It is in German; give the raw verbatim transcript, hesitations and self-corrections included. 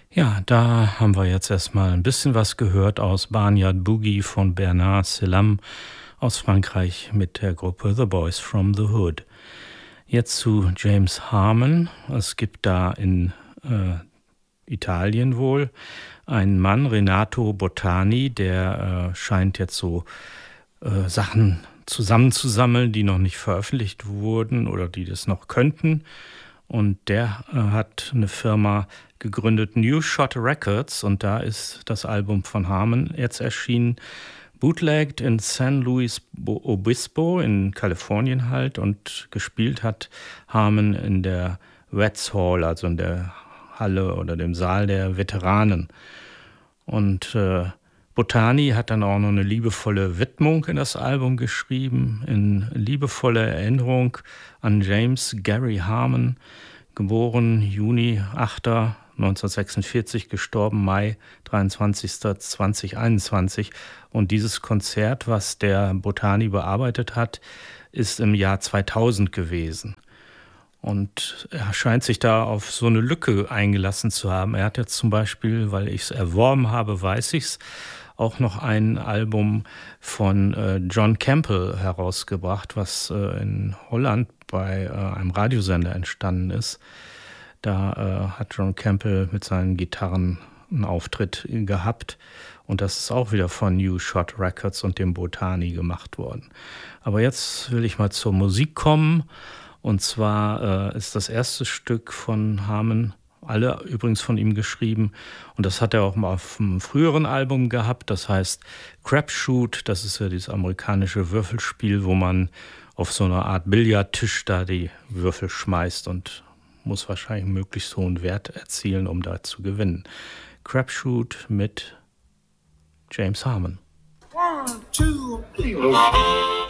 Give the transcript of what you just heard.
Ja, da haben wir jetzt erstmal ein bisschen was gehört aus Barnyard Boogie von Bernard Selam aus Frankreich mit der Gruppe The Boys from the Hood. Jetzt zu James Harmon. Es gibt da in äh, Italien wohl einen Mann, Renato Bottani, der äh, scheint jetzt so äh, Sachen zusammenzusammeln, die noch nicht veröffentlicht wurden oder die das noch könnten. Und der äh, hat eine Firma gegründet, New Shot Records, und da ist das Album von Harmon jetzt erschienen, bootlegged in San Luis Obispo in Kalifornien halt, und gespielt hat Harmon in der Vets Hall, also in der Halle oder dem Saal der Veteranen. Und äh, Bottani hat dann auch noch eine liebevolle Widmung in das Album geschrieben, in liebevoller Erinnerung an James Gary Harmon, geboren Juni achter neunzehnhundertsechsundvierzig, gestorben Mai dreiundzwanzigster zweitausendeinundzwanzig. Und dieses Konzert, was der Bottani bearbeitet hat, ist im Jahr zweitausend gewesen. Und er scheint sich da auf so eine Lücke eingelassen zu haben. Er hat jetzt zum Beispiel, weil ich es erworben habe, weiß ich es, auch noch ein Album von äh, John Campbell herausgebracht, was äh, in Holland bei äh, einem Radiosender entstanden ist. Da äh, hat John Campbell mit seinen Gitarren einen Auftritt gehabt. Und das ist auch wieder von New Shot Records und dem Bottani gemacht worden. Aber jetzt will ich mal zur Musik kommen. Und zwar äh, ist das erste Stück von Harmon, alle übrigens von ihm geschrieben. Und das hat er auch mal auf einem früheren Album gehabt. Das heißt Crapshoot. Das ist ja dieses amerikanische Würfelspiel, wo man auf so einer Art Billardtisch da die Würfel schmeißt und muss wahrscheinlich einen möglichst hohen Wert erzielen, um da zu gewinnen. Crapshoot mit James Harmon. One, two, three.